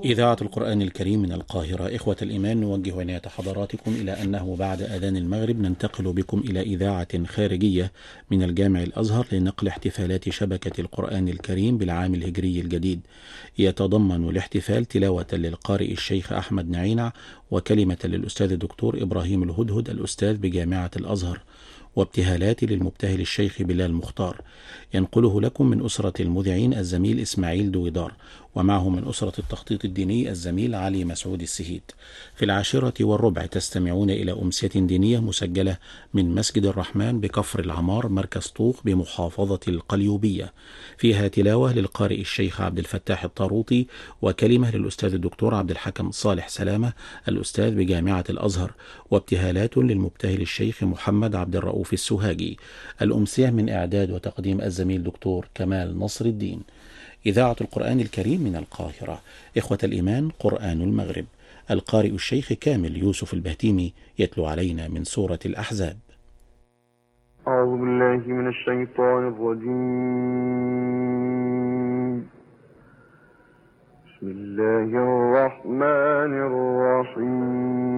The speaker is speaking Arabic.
إذاعة القرآن الكريم من القاهرة. إخوة الإيمان، نوجه عناية حضراتكم إلى أنه بعد أذان المغرب ننتقل بكم إلى إذاعة خارجية من الجامع الأزهر لنقل احتفالات شبكة القرآن الكريم بالعام الهجري الجديد. يتضمن الاحتفال تلاوة للقارئ الشيخ أحمد نعينع، وكلمة للأستاذ الدكتور إبراهيم الهدهد الأستاذ بجامعة الأزهر، وابتهالات للمبتهل الشيخ بلال مختار. ينقله لكم من أسرة المذيعين الزميل إسماعيل دويدار، ومعه من أسرة التخطيط الديني الزميل علي مسعود السهيد. في 10:15 تستمعون إلى أمسية دينية مسجلة من مسجد الرحمن بكفر العمار مركز طوخ بمحافظة القليوبية، فيها تلاوة للقارئ الشيخ عبد الفتاح الطاروطي، وكلمة للأستاذ الدكتور عبد الحكم صالح سلامة الأستاذ بجامعة الأزهر، وابتهالات للمبتهل الشيخ محمد عبد الرؤوف السوهاجي. الأمسية من إعداد وتقديم الزميل دكتور كمال نصر الدين. إذاعة القرآن الكريم من القاهرة. إخوة الإيمان، قرآن المغرب، القارئ الشيخ كامل يوسف البهتيمي يتلو علينا من سورة الأحزاب. أعوذ بالله من الشيطان الرجيم. بسم الله الرحمن الرحيم.